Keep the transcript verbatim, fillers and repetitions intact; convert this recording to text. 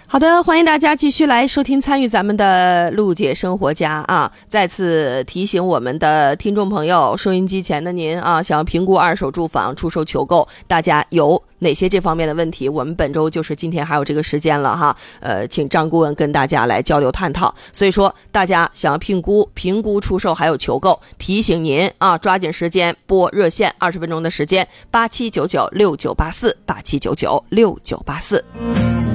好的，欢迎大家继续来收听参与咱们的陆姐生活家啊！再次提醒我们的听众朋友，收音机前的您啊，想要评估二手住房出售求购，大家有哪些这方面的问题？我们本周就是今天还有这个时间了哈，呃，请张顾问跟大家来交流探讨。所以说，大家想要评估、评估出售还有求购，提醒您啊，抓紧时间拨热线二十分钟的时间，八七九九六九八四，八七九九六九八四。